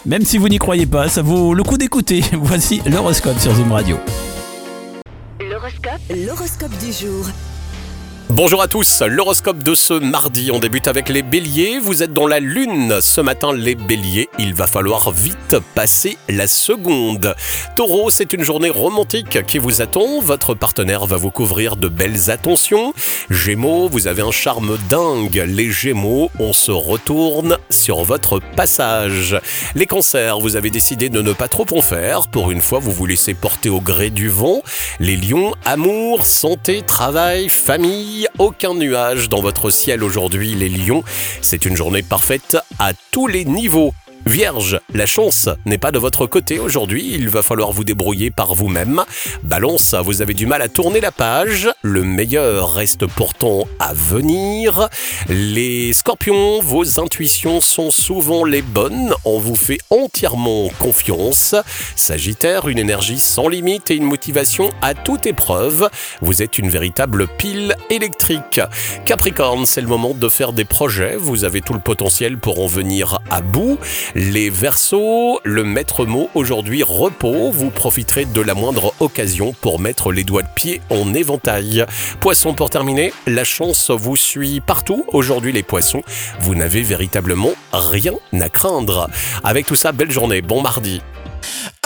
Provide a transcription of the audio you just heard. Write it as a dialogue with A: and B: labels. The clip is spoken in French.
A: Même si vous n'y croyez pas, ça vaut le coup d'écouter. Voici l'horoscope sur Zoom Radio.
B: L'horoscope du jour.
C: Bonjour à tous, l'horoscope de ce mardi, on débute avec les béliers, vous êtes dans la lune. Ce matin les béliers, il va falloir vite passer la seconde. Taureau, c'est une journée romantique qui vous attend, votre partenaire va vous couvrir de belles attentions. Gémeaux, vous avez un charme dingue, les gémeaux, on se retourne sur votre passage. Les cancers, vous avez décidé de ne pas trop en faire, pour une fois vous vous laissez porter au gré du vent. Les lions, amour, santé, travail, famille, aucun nuage dans votre ciel aujourd'hui les lions, c'est une journée parfaite à tous les niveaux. Vierge, la chance n'est pas de votre côté aujourd'hui, il va falloir vous débrouiller par vous-même. Balance, vous avez du mal à tourner la page, le meilleur reste pourtant à venir. Les scorpions, vos intuitions sont souvent les bonnes, on vous fait entièrement confiance. Sagittaire, une énergie sans limite et une motivation à toute épreuve, vous êtes une véritable pile électrique. Capricorne, c'est le moment de faire des projets, vous avez tout le potentiel pour en venir à bout. Les Verseaux, le maître mot aujourd'hui repos, vous profiterez de la moindre occasion pour mettre les doigts de pied en éventail. Poissons, pour terminer, la chance vous suit partout. Aujourd'hui les poissons, vous n'avez véritablement rien à craindre. Avec tout ça, belle journée, bon mardi.